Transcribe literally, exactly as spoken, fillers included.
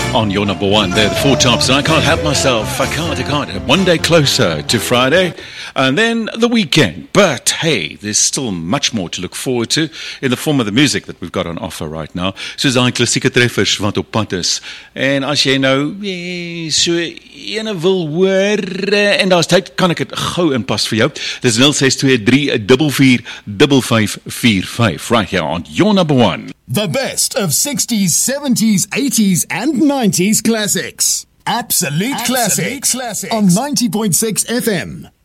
On your number one, they're the Four Tops, and I can't help myself. I can't, I can't. One day closer to Friday, and then the weekend. But hey, there's still much more to look forward to in the form of the music that we've got on offer right now. Soos daai klassieke treffers wat op pad is. En as jy nou eh, so ene wil hoor, eh, en daar's tyd, kan ek het gou inpas vir jou. Dis nul ses twee drie vier vier vyf vyf vier vyf, right here on your number one. The best of sixties, seventies, eighties and nineties classics. Absolute, Absolute classics. classics on ninety point six F M.